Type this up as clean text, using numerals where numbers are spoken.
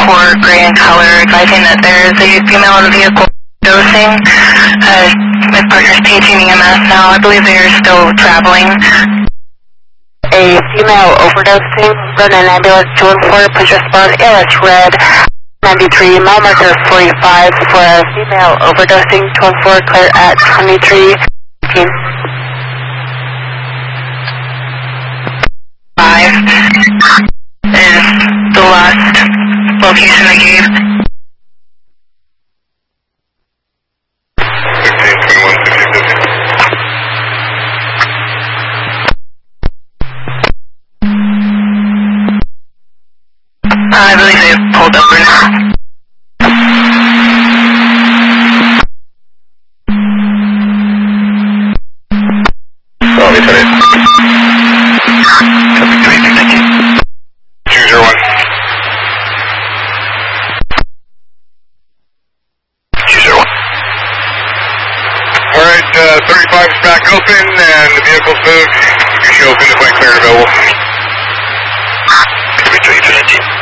gray in color, advising that there is a female in the vehicle dosing. My partner's paging EMS now. I believe they are still traveling. A female overdosing. Run an ambulance 214. Please respond. ALS red 93, mile marker 45 for a female overdosing. 214 clear at 23. 5 is the last location I gave. 16, 21, 60, 60. I believe they've pulled over now. Oh, he's ready. 201. 201. Alright, 35 is back open and the vehicle's moved. You should open the point clear and available. 3, 3, 15.